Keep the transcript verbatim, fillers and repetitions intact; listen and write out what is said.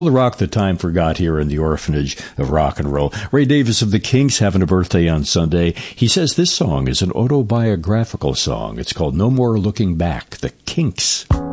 The rock that time forgot here in the orphanage of rock and roll. Ray Davis of the Kinks having a birthday on Sunday. He says this song is an autobiographical song. It's called No More Looking Back. The Kinks.